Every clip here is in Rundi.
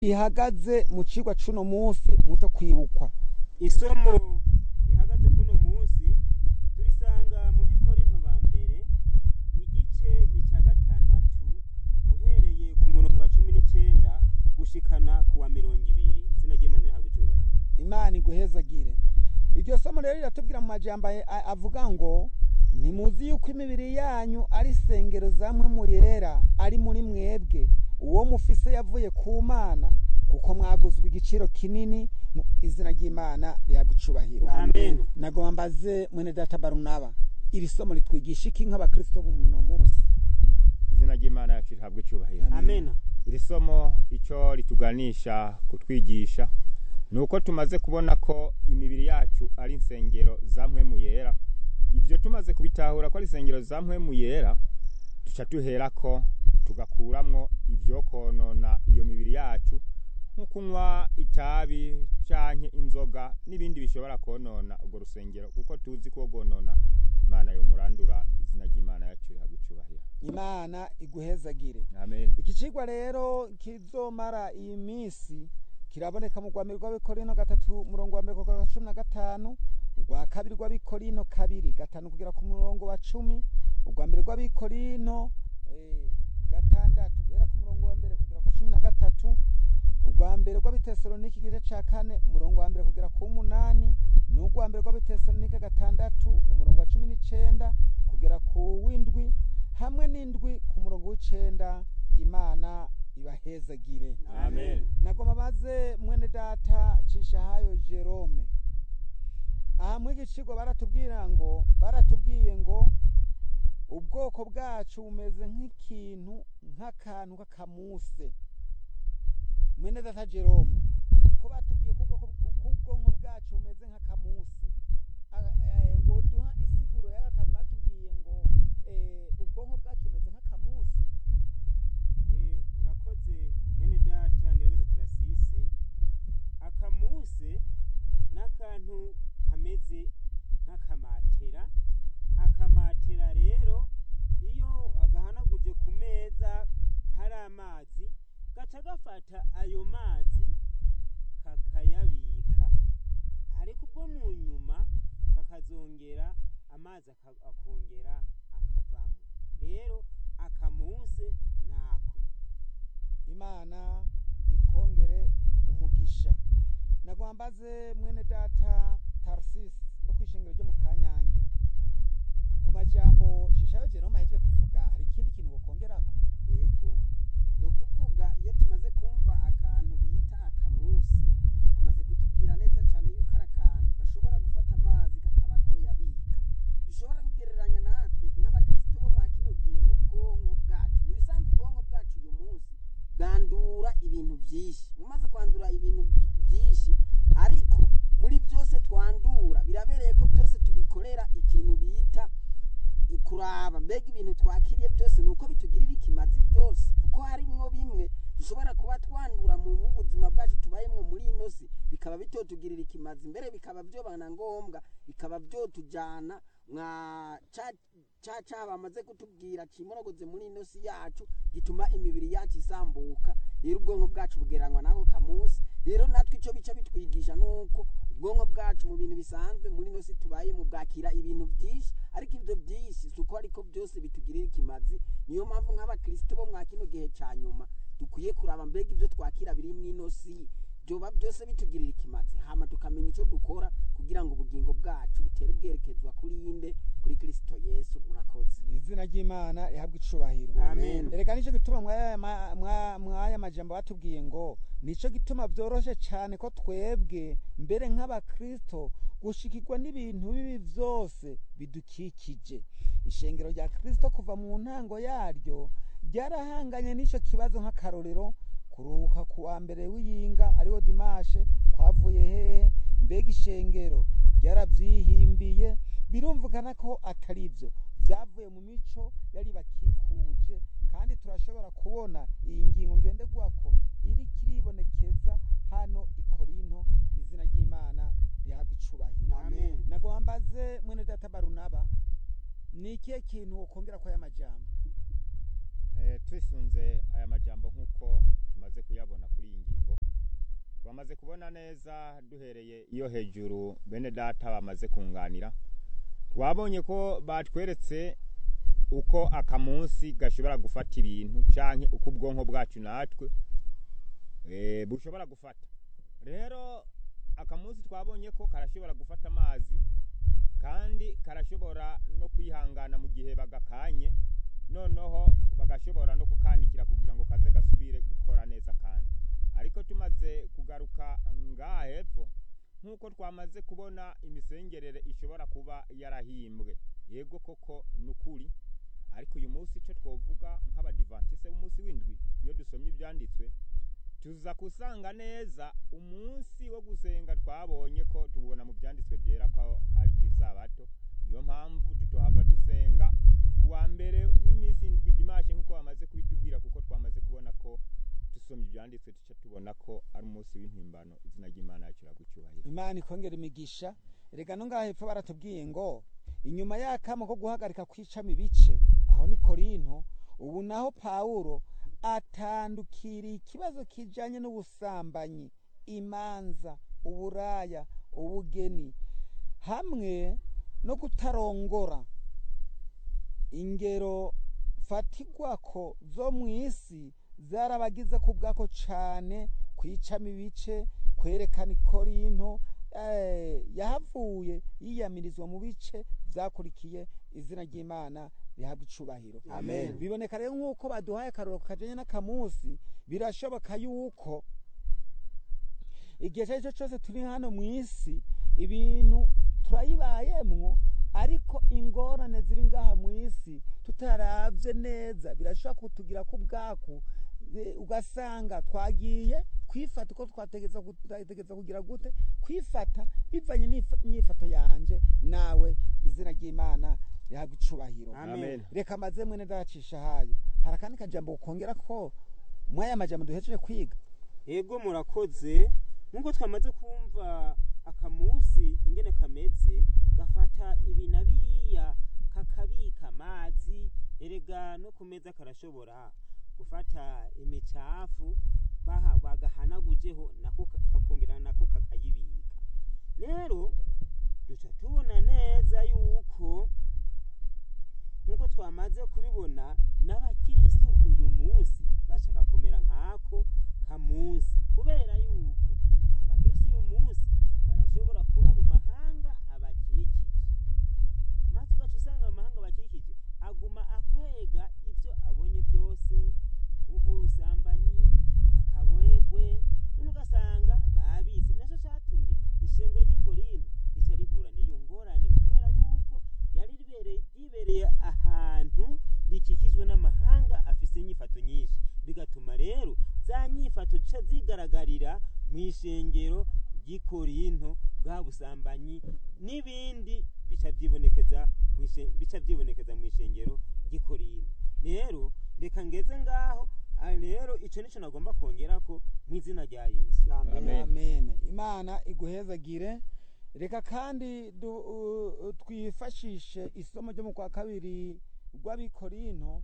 ihagaze mu cigwa cuno munsi muco kwibukwa. Isomo ihagaze kuno munsi turisanga mu Bikorinto ba mbere igice ni ca gatandatu uhereye ku murongo wa 19 gushikana ku wa 20. Izina ry'Imana rihabwe icyubahiro. Imana iguhezagire. Iryo somo rero riratubwira mu majambo avuga ngo ntimuzi yuko imibiri yanyu ari isengero zamwe mu yera ari muri mwebwe uwo mufise yavuye ku Mana kuko mwaguzwe igiciro kinini. Izina ry'Imana rihabwe icubahiro. Amen. Nagomba mbaze mwene data Barunaba, iri somo litwigisha iki nk'abakristo b'umuno munsi? Izina ry'Imana yacu rihabwe icyubahiro. Amen. Iri somo icyo rituganisha kutwigisha nuko tumaze kubona ko imibiri yacu ari insengero zamwe mu yera. Ibyo tumaze kubitahura ko ari insengero zamwe mu yera, duca tuherako tugakuramwo ivyo konona iyo mibiri yacu nko kunywa itabi canke inzoga n'ibindi bishobora konona ubwo rusengero, kuko tuzi ko gonona Imana yo murandura. Izina ry'Imana yacu rihabwe icyubahiro. Imana iguhezagire. Amen. Iki cigwa rero kizomara iyi minsi kiraboneka mu rwambere rw'Abikorino 3 murongo wa 1 kugera 15, urwa kabiri rw'Abikorino 2:5 kugera ku murongo wa 10, urwambere rw'Abikorino 6 guhera ku murongo wa 1 kugera ku 13, urwambere rw'Abitesalonike igice ca 4 umurongo wa 1 kugera ku 8, n'urwambere rw'Abitesalonike 6 umurongo wa 19 kugera ku 7, hamwe n'indwi ku murongo w'9. Imana ibahezagire. Amen. Nagomba baze mwene data Cishahayo Jerome. Aha muri gicigo baratubwiye ngo ubwoko bwacu bumeze nk'ikintu nk'akantu k'akamuse. Mwene data Jerome, ko batubwiye ko ubwonko bwacu bumeze nk'akamuse, woduha isiguro y'aka kantu batubwiye ngo ubwonko bwacu bumeze nk'akamuse? Urakoze mwene data Ngerageza Trasisi. Akamuse n'akantu kameze nk'akamatera. Akamatera rero iyo agahanaguje ku meza hari amazi gaca gafata ayo mazi kakayabika, ariko ubwo mu nyuma kakazongera amazi akongera akavamo. Rero akamuse nako. Imana ikongere umugisha. Nagwambaze mwene data Tarsisi wo kwishingiro ryo mu Kanyange, ku majambo Cishahayo Jerome ahejeje kuvuga, hari ikindi kintu wokongerako? Yego, no kuvuga iyo tumaze kumva akantu bita akamusi, amaze kutubwira neza cyane yuko ari akantu gashobora gufata amazi kakaba ko yabika. Dushobora kugereranya natwe nk'abakristo bo mu kino gihe n'ubwonko bwacu. Mu bisanzwe ubwonko bwacu uyu munsi bwandura ibintu byinshi. Mumaze kwandura ibintu byinshi, ariko muri byose twandura birabereye ko byose tubikorera ikintu bita kuraba mbega ibintu twakiriye byose nuko bitugirira ikimazi byose, kuko harimwo bimwe dushobora kuba twandura mu buzima bwacu tubayemwo muri ino si, bikaba bitotugirira ikimazi, mbere bikaba byobana ngombwa, bikaba byotujana nka ca bamaze kutubwira cimorogoze muri ino si yacu, gituma imibiri yacu isambuka. Rero ubwonko bwacu bugereranywa nako kamusi. Rero natwe ico bica bitwigisha nuko ubwonko bwacu mu bintu bisanzwe muri ino si tubaye mu bwakira ibintu byinshi, ariko ivyo byinshi suko ariko byose bitugirira ikimazi. Niyo mpamvu nk'abakristo bo mwa kino gihe ca nyuma dukwiye kuraba mbega ivyo twakira biri mw'ino si byoba byose bitugirira ikimazi, hama tukamenya ico dukora kugira ngo ubugingo bwacu butere bwerekezwa kuri inde, kuri Kristo Yesu. Murakoze. Izina ry'Imana rihabwe icubahiro. Amen. Erega nico gituma mwaya majambo batubwiye ngo nico gituma byoroshe cyane ko twebwe mbere nk'abakristo gushikirwa n'ibintu bibi vyose bidukikije. Ishengero rya Kristo kuva mu ntango yaryo ryarahanganye n'ico kibazo. Nk'akarorero, kuruhuka ku wa mbere w'iyinga ariwo dimashe kwavuye hehe? Mbega ishengero ryaravyihimbiye? Birumvikana ko atari ivyo, vyavuye mu mico yari bakikuje, kandi turashobora kubona iyi ngingo ngenderwako iri kiribonekeza hano i Korinto. Izina ry'Imana rihabwe icubahiro. Amen. Nagombaze mwene data Barunaba, ni ikihe kintu wokongera kwa aya majambo? Twisunze aya majambo nk'uko tumaze kuyabona kuri iyi ngingo, twamaze kubona neza duhereye iyo hejuru bene data bamaze kunganira, twabonye ko batweretse uko akamunsi gashobora gufata ibintu canke uko ubwonko bwacu natwe bushobora gufata. Rero akamunsi twabonye ko karashobora gufata amazi kandi karashobora no kwihangana mu gihe bagakanye, noneho bagashobora no kukanikira kugira ngo kaze gasubire gukora neza. Kandi ariko tumaze kugaruka ngaha hepfo, nkuko twamaze kubona imisengerere ishobora kuba yarahimbwe, yego koko nukuri. Ariko uyu munsi ico twovuga nk'abadivantiste b'umunsi w'indwi, iyo dusomye ibyanditswe tuza kusanga neza umunsi wo gusenga twabonye ko tubona mu byanditswe byera ko ari kwisabato. Niyo mpamvu tutohava dusenga kuwa mbere w'iminsi indwi dimanche nkuko bamaze kubitubwira, kuko twamaze kubona ko dusomye ibyanditswe tuca tubona ko ari umunsi w'impimbano. Izina ry'Imana yacu iragucyubahira. Imana ikongera imigisha. Erega no ngaha hepfo baratubwiye ngo inyuma y'akamo ko guhagarika kwicamo ibice, aho ni Korinto, ubu naho Pawulo atandukiriye ikibazo kijanye n'ubusambanyi, imanza, uburaya, ubugeni hamwe no kutarongora. Ingero fatigwako zo mw'isi zarabagize ku bwako cane kwicamo ibice, kwerekana Korinto yahavuye yiyamirizwa mu bice vyakurikiye. Izina ry'Imana rihabwa icubahiro. Amen. Biboneka rero nk'uko baduhaye akarorero kajanye n'akamunsi, birashoboka yuko igihe cyose cyose turi hano mw'isi ibintu turayibayemwo, ariko ingorane ziri ngaha mw'isi tutaravye neza birashobora kutugira ku bwaku, ugasanga twagiye kwifata uko twategeza kugira gute kwifata bivanye n'inyifato yanje nawe. Izina ry'Imana rihabwa icubahiro. Amen. Reka maze mwene dacisha hayo harakandi kajambo ukongera ko mwaya majambo duhejeje kwiga. Ego murakoze. Nkuko twamaze kumva akamunsi ingene kameze, gafata ibi na biriya kakabika amazi. Erega no kumeza karashobora gufata imicafu bagahanagujeho nako kakongera nako kakayibika. Rero duca tubona neza yuko nkuko twamaze kubibona n'abakirisu uyu munsi bashaka kumera nkako kamunsi, kubera yuko abakirisu uyu munsi barashobora kuba mu mahanga abakikije, maze ugaca usanga amahanga bakikije aguma akwega ivyo abonye byose nk'ubusambanyi, akaboregwe, none ugasanga babizi. Naco catumye ishengero ry'i Korinto rica rihura n'iyo ngorane, kubera yuko yari ribereye ahantu rikikijwe n'amahanga afise inyifato nyinshi, bigatuma rero za nyifato zica zigaragarira mw'ishengero ry'i Korinto, bwa busambanyi n'ibindi bica vyibonekeza mw'ishengero ry'i Korinto. Rero reka ngeze ngaho. Rero ico nico nagomba kongerako mw'izina rya Yesu. Amen. Amen. Imana iguhezagire. Reka kandi twifashishe isomo ryo mu kwa kabiri rw'Abikorinto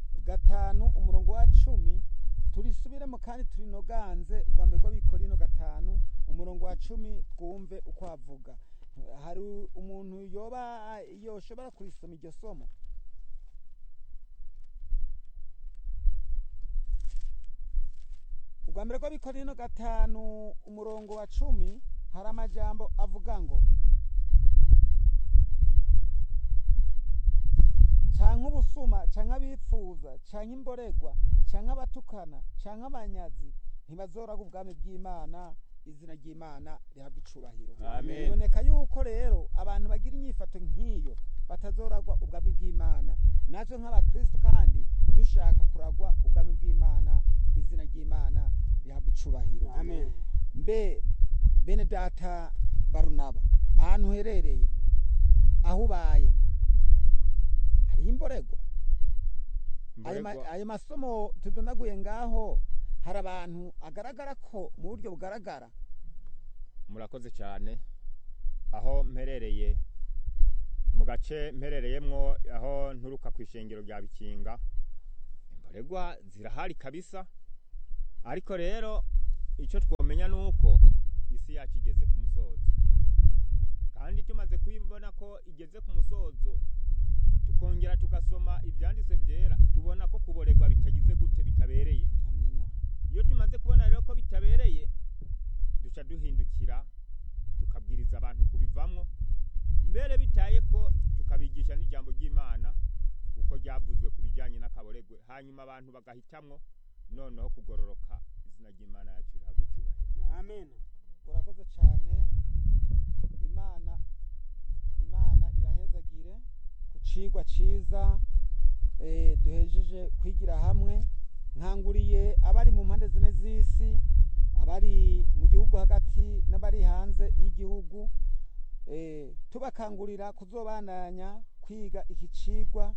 5:10, turisubiremo kandi turinoganze. Urwambere rw'Abikorinto 5:10 twumve uko avuga. Hari umuntu yoshobora kurisoma iryo somo? Urwambere rw'Abikorinto 5:10 hari amajambo avuga ngo canke ubusuma canke abipfuza canke imboregwa canke abatukana canke abanyazi ntibazoraga ubwami bw'Imana. Izina ry'Imana rihabwa icubahiro. Amen. Biboneka yuko rero abantu bagira inyifato nk'iyo batazoragwa ubwami bw'Imana. Natwe nk'abakristo kandi dushaka kuragwa ubwami bw'Imana. Izina ry'Imana rihabwa icubahiro. Amen. Mbe bene data Barunaba, ahantu uherereye, aho ubaye, hariho imboregwa? Ayo masomo tudonaguye ngaho hari abantu agaragara ko mu buryo bugaragara? Murakoze cyane. Aho mperereye mu gace mperereyemwo, aho nturuka ku ishengero rya Bikinga, imboregwa zirahari kabisa. Ariko rero ico twomenya tukamenya nuko isi yacu igeze ku musozo, kandi tumaze kuyibona ko igeze ku musozo tukongera tugasoma ivyanditswe byera tubona ko kuboregwa bitagize gute bitabereye. amina Iyo tumaze kubona rero ko bitabereye duca duhindukira tukabwiriza abantu kubivamwo, mbere bitaye ko tukabigisha n'ijambo ry'Imana uko ryavuzwe kubijanye n'akaboregwe, hanyuma abantu bagahitamwo noneho kugororoka. Izina ry'Imana yacu rihabwe icyubahiro. amen. urakoze cyane. imana ibahezagire ku cigwa ciza duhejeje kwigira hamwe. nkanguriye abari mu mpande zine z'isi, abari mu gihugu hagati n'abari hanze y'igihugu, tubakangurira kuzobandanya kwiga iki cigwa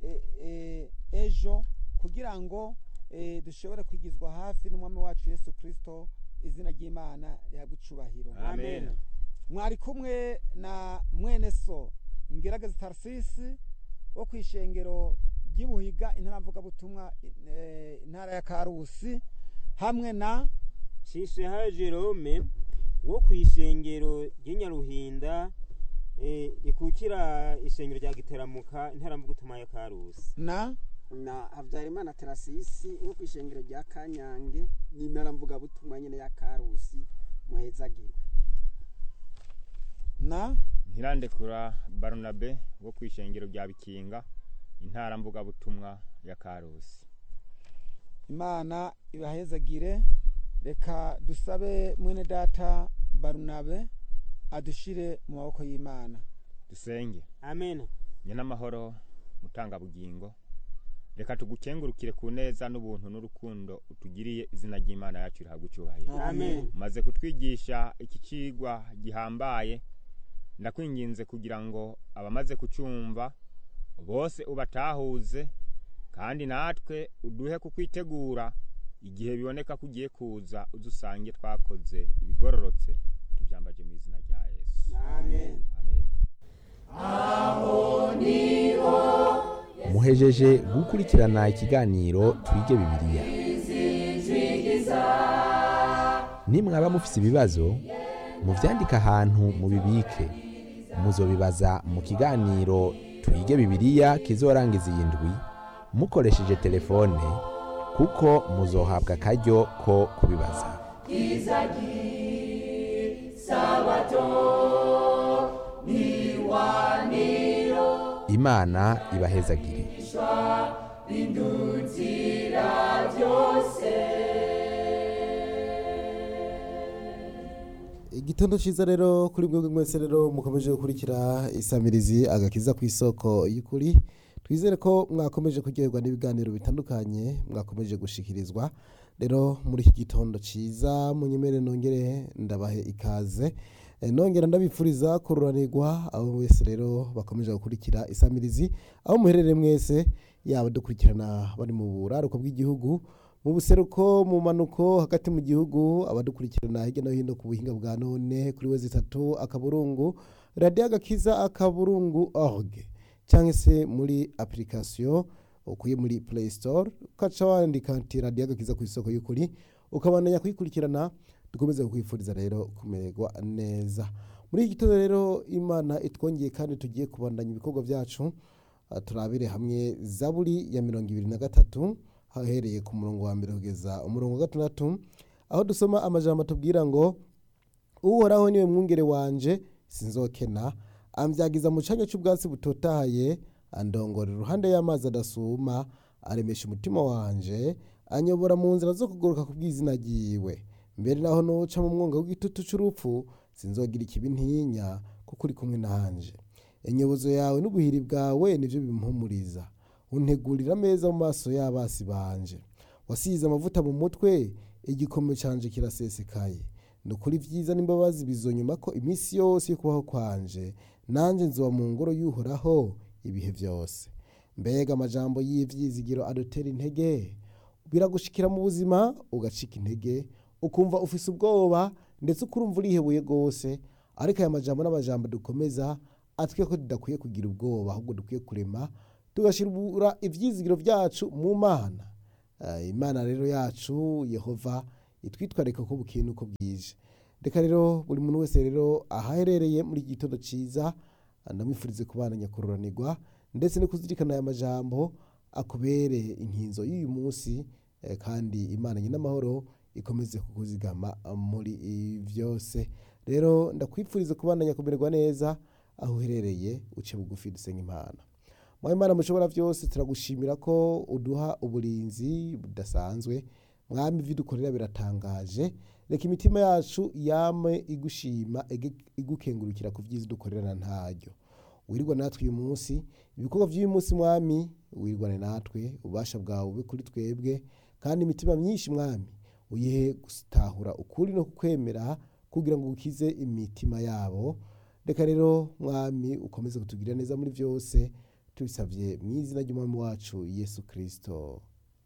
ejo kugira ngo dushobore kwigizwa hafi n'umwami wacu Yesu Kristo. izina ry'Imana rihabwe icubahiro. Amen. Mwari kumwe na mwene so Ngerageza Tarsisi wo kwishengero ry'Ibuhiga intara mvugabutumwa intara ya Karusi, hamwe na Shisheha Jerome wo kwishengero ry'Inyaruhinda rikukira ishengero rya Giteramuka intara mvugabutumwa ya Karusi, na Habyarimana Tarasisi wo kwishengero rya Kanyange n'intara mvugabutumwa nyene ya Karusi. Muhezagirwe. na Ntirandekura Barnabe wo kwishengero rya Bikinga intara mvugabutumwa ya Karusi. Imana ibahezagire. Reka dusabe mwene data Barnabe adushire mu maboko y'Imana. Dusenge. amen. Nyina mahoro mutanga bugingo, reka tugukengurukire ku neza n'ubuntu n'urukundo utugiriye. Izina ry'Imana yacu rihabwe icyubahiro. Amen. Maze kutwigisha iki cigwa gihambaye, ndakwinginze kugira ngo abamaze kucumva bose ubatahuze, kandi natwe uduhe kukwitegura igihe biboneka kugiye kuza uzusange twakoze ibigororotse. Tubyambaje mu izina rya Yesu. Amen. Amen. muhejeje gukurikirana ikiganiro Twige Bibiliya. Nimwaba mufise ibibazo muvyandika ahantu mubibike, muzobibaza mu kiganiro Twige Bibiliya kizorangiza iyi ndwi mukoresheje telefone, kuko muzohabwa akaryo ko kubibaza. Imana ibahezagire. Igitondo ciza rero kuri bwo mwese rero mukomeje gukurikira isamirizi agakiza ku isoko y'ukuri. Twizere ko mwakomeje kuryoherwa n'ibiganiro bitandukanye mwakomeje gushikirizwa. Rero muri iki gitondo ciza munyemere nongere ndabahe ikaze, nongera ndabifuriza kururanirwa abo wese rero bakomeje gukurikira isamirizi, aho muherere mwese, yaba dukurikirana bari mu buraruko bw'igihugu, mu buseruko, mu manuko, hagati mu gihugu, abadukurikirana hirya no hino ku buhinga bwa none kuri wezi3 akaburungu radio agakiza akaburungu org, cyangwa se muri application ukuye muri Play Store ukaca wandika ati radio agakiza ku isoko y'ukuri, ukabandanya kuyikurikirana. Dukomeze kukwifuriza rero kumererwa neza muri iki gitondo. Rero Imana itwongeye kandi tugiye kubandanya ibikorwa byacu. Turabire hamwe Zaburi ya 23 hahereye ku murongo wa 1 kugeza umurongo wa 6, aho dusoma amajambo tubwira ngo Uhoraho niwe mwungere wanje sinzokena, ambyagiza mu canya cy'ubwatsi butotahaye, andongora iruhande y'amazi adasuma, aremesha umutima wanje, anyobora mu nzira zo kugoroka kubw'izina ryiwe. Mbere naho noca mu mwonga w'igitutu c'urupfu, sinzogira ikibi ntinya, kuko uri kumwe nanje. Inyobozo yawe n'ubuhiri bwawe nivyo bimpumuriza. Untegurira ameza mu maso y'abasi banje. Wasize amavuta mu mutwe, igikombe canje kirasesekaye. Nukuri vyiza n'imbabazi bizonyuma ko iminsi yose yo kubaho kwanje, nanje nzoba mu ngoro y'Uhoraho ibihe vyose. Mbega amajambo y'ivyizigiro adutera intege. Biragushikira mu buzima ugacika intege, ukumva ufise ubwoba ndetse ukurumva urihebuye gose, ariko aya majambo n'amajambo dukomeza atwe ko tudakwiye kugira ubwoba, ahubwo dukwiye kurema tugashirura ivyizigiro vyacu mu Mana. Imana rero yacu Yehova itwitwarika ko bukeye nuko bwije. Reka rero buri muntu wese rero ahaherereye muri iki gitondo ciza ndamwifurize kubana nyakururanirwa ndetse no kuzirikana aya majambo akubere inkinzo y'uyu munsi, kandi Imana n'amahoro ikomeze kukuzigama muri byose. Rero ndakwifuriza kubana nyakumererwa neza aho uherereye, uce bugufi dusenga Imana. Imana mushobora byose, turagushimira ko uduha uburinzi budasanzwe. Mwami, ibyo dukorera biratangaje. Reka imitima yacu yame igushima, igukengurukira ku byiza dukorera ntaryo. Wirirwa natwe uyu munsi, ibikorwa by'uyu munsi Mwami, wirirwane natwe, ubasha bwawe bube kuri twebwe, kandi imitima myinshi Mwami uyihe gutahura ukuri no kukwemera, kugira ngo ukize imitima yabo. Reka rero Mwami ukomeze kutugirira neza muri byose, tubisabye mu izina ry'Umwami wacu Yesu Kristo.